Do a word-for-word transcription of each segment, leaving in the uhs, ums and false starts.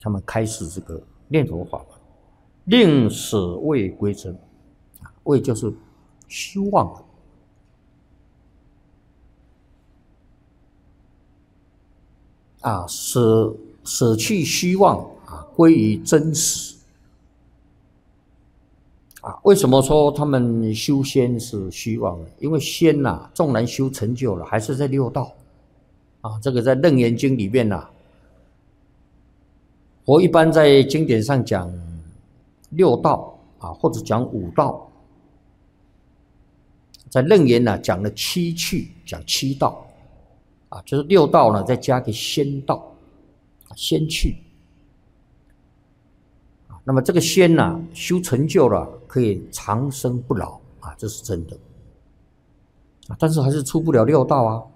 他们开始这个念佛法门，令使位归真，位就是虚妄啊，舍舍去虚妄啊，归于真实啊。为什么说他们修仙是虚妄呢？因为仙呐、啊，纵然修成就了，还是在六道啊。这个在《楞严经》里面呐、啊。我一般在经典上讲六道啊，或者讲五道，在楞严呢讲了七趣，讲七道啊，就是六道呢再加个仙道，仙趣啊。那么这个仙呢、啊，修成就了，可以长生不老啊，这是真的啊。但是还是出不了六道啊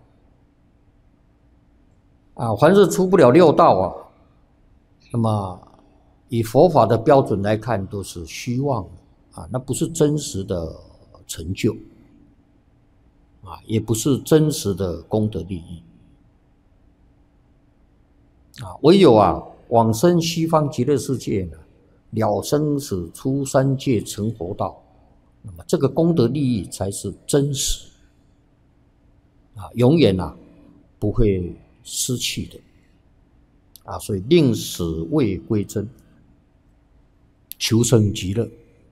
啊，凡是出不了六道啊。那么，以佛法的标准来看，都是虚妄啊，那不是真实的成就啊，也不是真实的功德利益啊。唯有啊，往生西方极乐世界呢，了生死出三界成佛道，那么这个功德利益才是真实啊，永远啊不会失去的。啊，所以令使位归真，求生极乐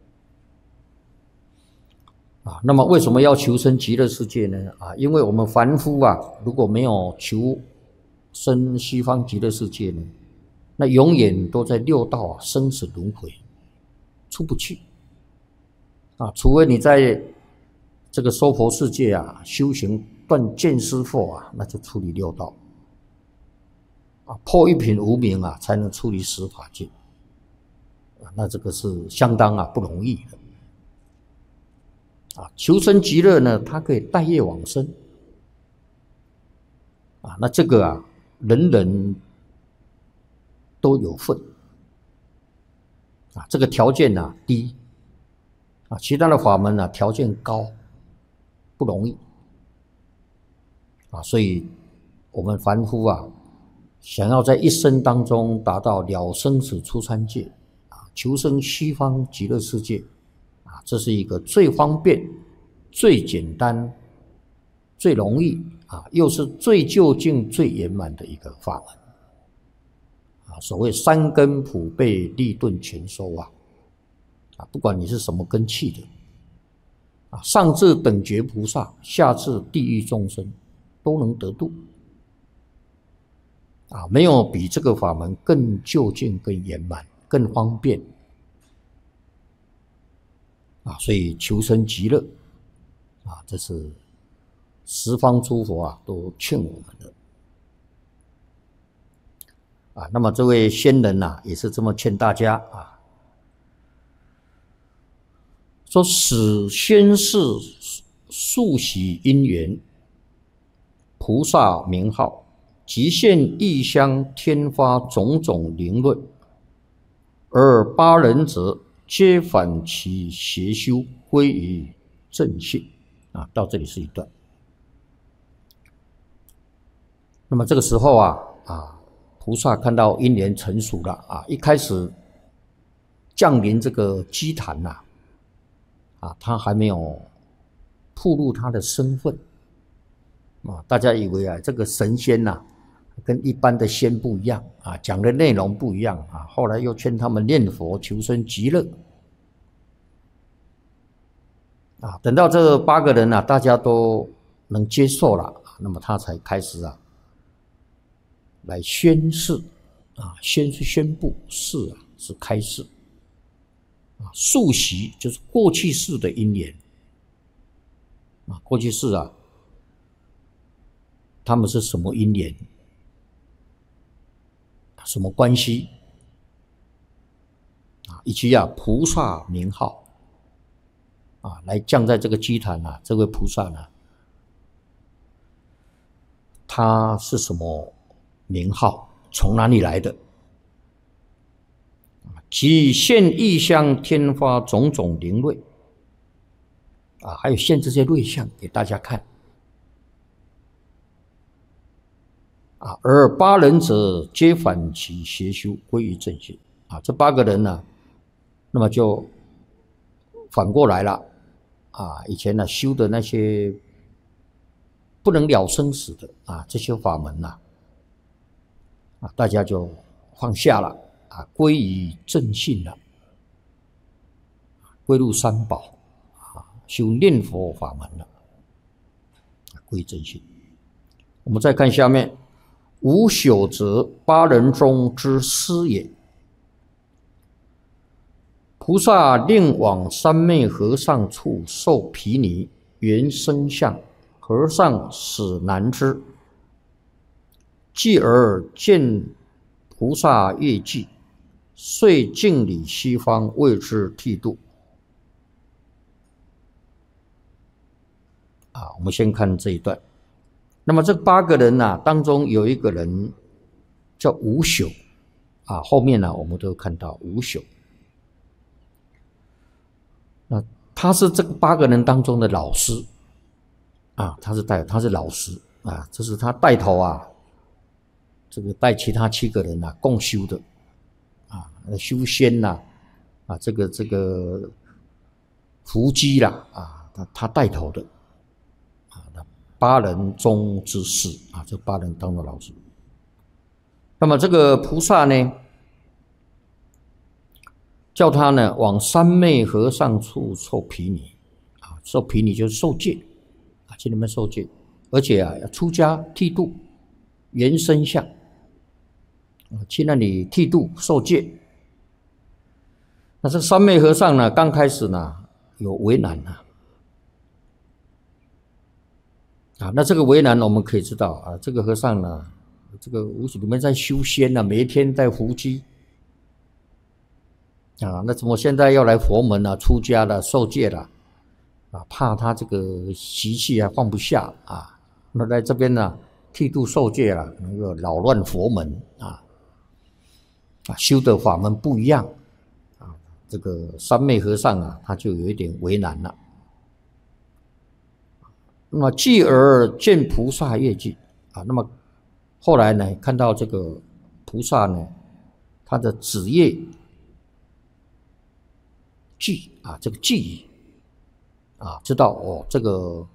啊。那么为什么要求生极乐世界呢？啊，因为我们凡夫啊，如果没有求生西方极乐世界呢，那永远都在六道啊生死轮回，出不去啊。除非你在这个娑婆世界啊修行断见思惑啊，那就出离六道。啊，破一品无明啊，才能出离十法界啊，那这个是相当啊不容易的啊。求生极乐呢，它可以带业往生啊，那这个啊，人人都有份啊。这个条件啊低啊，其他的法门啊条件高，不容易啊。所以我们凡夫啊，想要在一生当中达到了生死出三界啊，求生西方极乐世界啊，这是一个最方便、最简单、最容易啊，又是最究竟、最圆满的一个法门啊。所谓三根普被，利钝全收啊啊，不管你是什么根器的啊，上至等觉菩萨，下至地狱众生，都能得度。啊，没有比这个法门更究竟、更圆满、更方便啊！所以求生极乐啊，这是十方诸佛啊都劝我们的啊。那么这位仙人呐、啊，也是这么劝大家啊，说使宣示速喜因缘，菩萨名号。即现异香，天发种种灵论，而八人者皆反其邪修，归于正信啊。到这里是一段。那么这个时候啊啊，菩萨看到因缘成熟了啊，一开始降临这个基坛呐啊，啊，他还没有暴露他的身份啊，大家以为啊，这个神仙呐、啊。跟一般的仙不一样啊，讲的内容不一样啊。后来又劝他们念佛求生极乐啊。等到这八个人啊，大家都能接受了，那么他才开始啊，来宣示啊，先是宣布，示啊是开示啊，述习就是过去世的因缘啊，过去世啊，他们是什么因缘？什么关系啊？以及啊，菩萨名号啊，来降在这个基坛啊，这位菩萨呢，他是什么名号？从哪里来的？即现异香，天发种种灵瑞啊，还有现这些瑞相给大家看啊，而八人者皆反其邪修，归于正信。啊，这八个人呢，那么就反过来了。啊，以前呢修的那些不能了生死的啊，这些法门呐，啊，大家就放下了，啊，归于正信了，归入三宝，啊，修念佛法门了，归正信。我们再看下面，无朽者，八人中之师也。菩萨令往三昧和尚处受毗尼，缘生相，和尚始难知。继而见菩萨业绩，遂敬礼西方，为之剃度。啊，我们先看这一段。那么这八个人呢、啊，当中有一个人叫无朽，啊，后面呢我们都看到无朽。那他是这个八个人当中的老师，啊，他是带他是老师啊，这是他带头啊，这个带其他七个人啊共修的，啊，修仙呐、啊，啊，这个这个伏击啦，啊，他他带头的，啊，八人中之师啊，这八人当的老师。那么这个菩萨呢，叫他呢往三昧和尚处受毗尼，啊，受毗尼就是受戒，啊，去那边受戒，而且啊要出家剃度，原身相，啊，去那里剃度受戒。那这三昧和尚呢，刚开始呢有为难啊，啊，那这个为难我们可以知道啊，这个和尚呢，这个无里面在修仙呢、啊，每一天在伏击。啊，那怎么现在要来佛门啊，出家了，受戒了，啊，怕他这个习气啊放不下啊，那在这边呢剃度受戒了，那个扰乱佛门啊，啊，修的法门不一样啊，这个三昧和尚啊，他就有一点为难了。那么继而见菩萨业绩啊，那么后来呢，看到这个菩萨呢，他的子业。记啊，这个记忆啊，知道哦，这个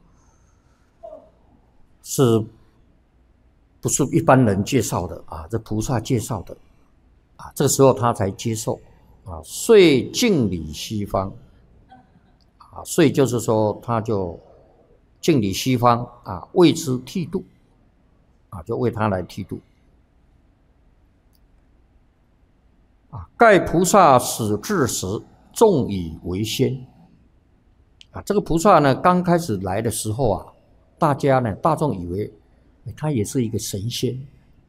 是不是一般人介绍的啊？这菩萨介绍的啊，这个时候他才接受啊，遂敬礼西方啊，遂就是说他就敬礼西方啊，为之剃度啊，就为他来剃度啊。盖菩萨始至时，众以为仙啊，这个菩萨呢，刚开始来的时候啊，大家呢，大众以为他也是一个神仙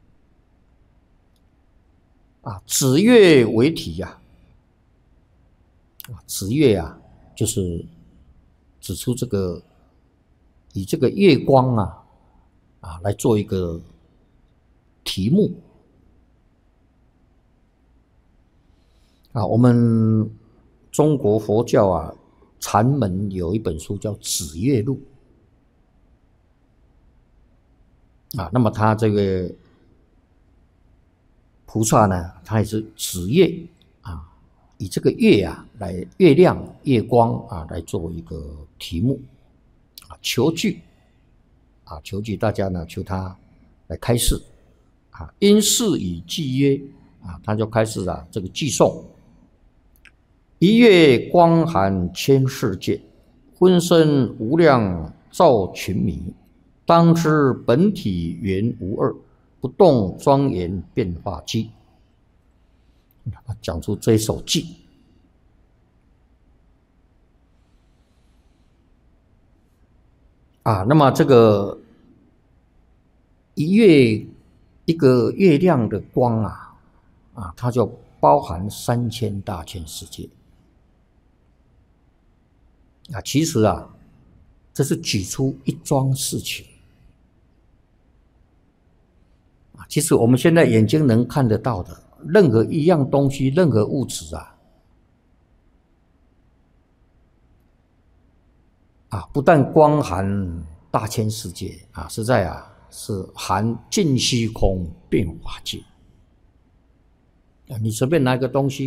啊，指月为体呀，啊，指月啊，就是指出这个以这个月光啊啊来做一个题目啊，我们。中国佛教啊，禅门有一本书叫《指月录》啊，那么他这个菩萨呢，他也是指月啊，以这个月啊来月亮、月光啊来做一个题目啊，求据啊，求据大家呢，求他来开示啊，因事以记曰啊，他就开始啊这个记诵。一月光含千世界，昏身无量照群迷。当知本体原无二，不动庄严变化机。他讲出这一首偈啊，那么这个一月一个月亮的光啊，啊，它就包含三千大千世界。啊，其实啊，这是举出一桩事情啊。其实我们现在眼睛能看得到的任何一样东西，任何物质啊，啊，不但光含大千世界啊，实在啊， 是含尽虚空变法界。啊，你随便拿一个东西。